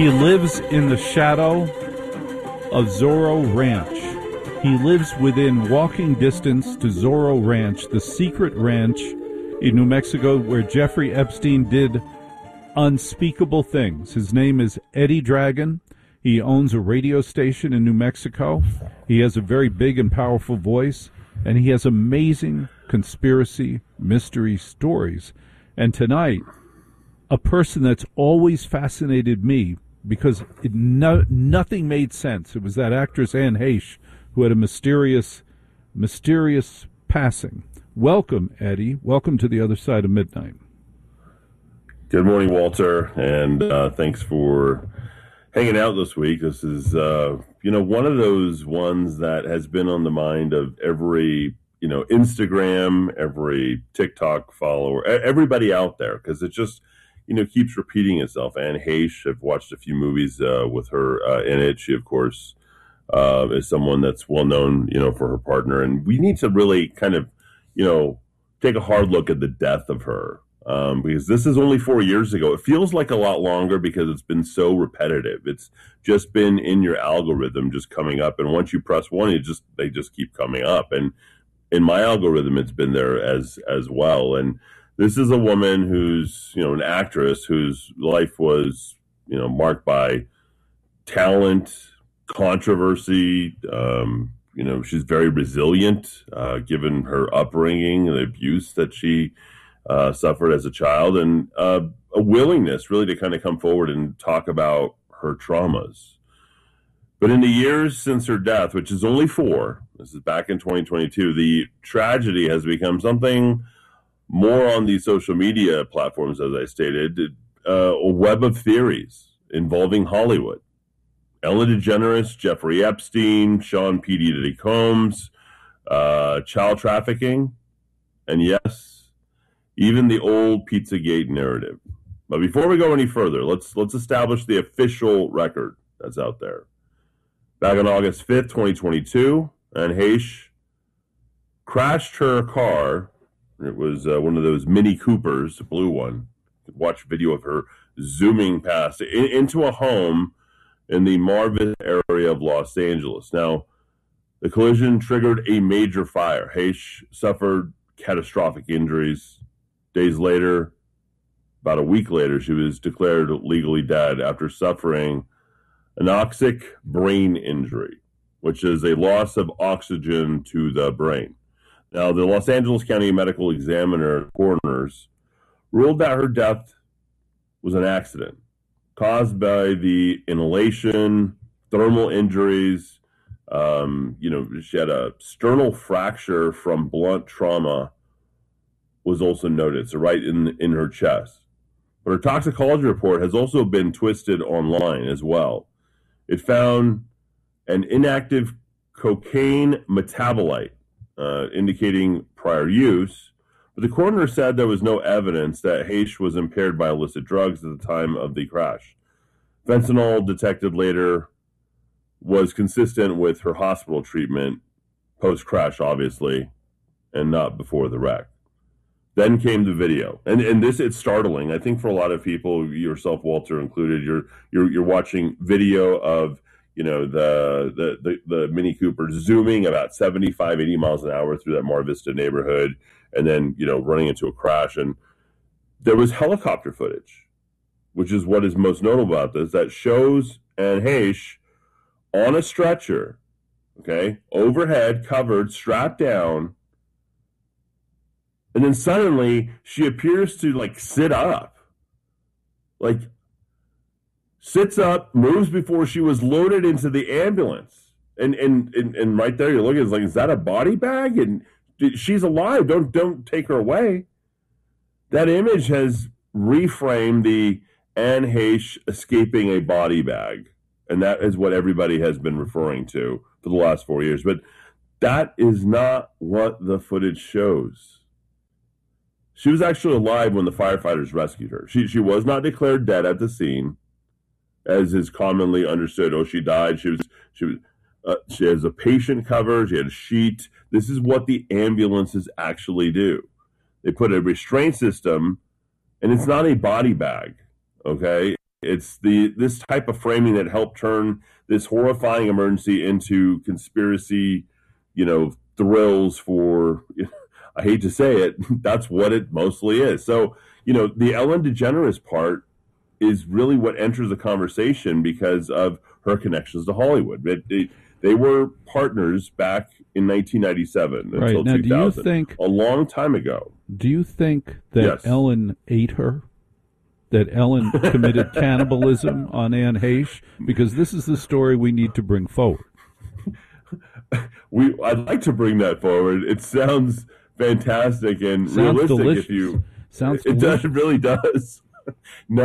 He lives in the shadow of Zorro Ranch. He lives within walking distance to Zorro Ranch, the secret ranch in New Mexico where Jeffrey Epstein did unspeakable things. His name is Eddie Dragon. He owns a radio station in New Mexico. He has a very big and powerful voice, and he has amazing conspiracy mystery stories. And tonight, a person that's always fascinated me because nothing made sense. It was that actress Anne Heche who had a mysterious passing. Welcome, Eddie. Welcome to the other side of midnight. Good morning, Walter, and thanks for hanging out this week. This is, one of those ones that has been on the mind of every, Instagram, every TikTok follower, everybody out there, because it just, keeps repeating itself. Anne Heche, I've watched a few movies with her in it. She, of course, is someone that's well known, for her partner, and we need to really kind of, take a hard look at the death of her. Because this is only 4 years ago. It feels like a lot longer because it's been so repetitive. It's just been in your algorithm, just coming up. And once you press one, they just keep coming up. And in my algorithm, it's been there as well. And this is a woman who's, an actress whose life was, marked by talent, controversy. She's very resilient, given her upbringing, the abuse that she suffered as a child, and a willingness really to kind of come forward and talk about her traumas. But in the years since her death, which is only 4, this is back in 2022, the tragedy has become something more on these social media platforms, as I stated, a web of theories involving Hollywood. Ellen DeGeneres, Jeffrey Epstein, Sean P. Diddy Combs, child trafficking, and yes, even the old Pizzagate narrative. But before we go any further, let's establish the official record that's out there. Back on August 5th, 2022, Anne Heche crashed her car. It was one of those Mini Coopers, a blue one. You could watch video of her zooming past into a home in the Mar Vista area of Los Angeles. Now, the collision triggered a major fire. Heche suffered catastrophic injuries. Days later, about a week later, she was declared legally dead after suffering anoxic brain injury, which is a loss of oxygen to the brain. Now, the Los Angeles County Medical Examiner coroners ruled that her death was an accident caused by the inhalation, thermal injuries. She had a sternal fracture from blunt trauma was also noted, so right in her chest. But her toxicology report has also been twisted online as well. It found an inactive cocaine metabolite, indicating prior use, but the coroner said there was no evidence that Heche was impaired by illicit drugs at the time of the crash. Fentanyl detected later was consistent with her hospital treatment, post-crash obviously, and not before the wreck. Then came the video, and this, it's startling. I think for a lot of people, yourself, Walter, included, you're watching video of the Mini Cooper zooming about 75, 80 miles an hour through that Mar Vista neighborhood, and then running into a crash. And there was helicopter footage, which is what is most notable about this, that shows Anne Heche on a stretcher, okay, overhead, covered, strapped down. And then suddenly she appears to sit up, sits up, moves before she was loaded into the ambulance. And right there you're looking, it's is that a body bag? And she's alive. Don't take her away. That image has reframed the Anne Heche escaping a body bag. And that is what everybody has been referring to for the last 4 years. But that is not what the footage shows. She was actually alive when the firefighters rescued her. She was not declared dead at the scene, as is commonly understood. Oh, she died. She has a patient cover. She had a sheet. This is what the ambulances actually do. They put a restraint system, and it's not a body bag, okay? It's this type of framing that helped turn this horrifying emergency into conspiracy, thrills for, I hate to say it, that's what it mostly is. So, the Ellen DeGeneres part is really what enters the conversation because of her connections to Hollywood. They were partners back in 1997 until now, 2000, do you think, a long time ago. Do you think that Yes. Ellen ate her? That Ellen committed cannibalism on Anne Heche? Because this is the story we need to bring forward. I'd like to bring that forward. It sounds fantastic and Sounds realistic. delicious. Sounds It delicious. really does. No.